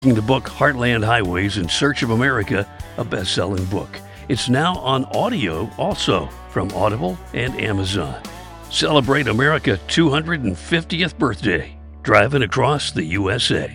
The book Heartland Highways in Search of America, a best-selling book. It's now on audio also from Audible and Amazon. Celebrate America's 250th birthday, driving across the USA.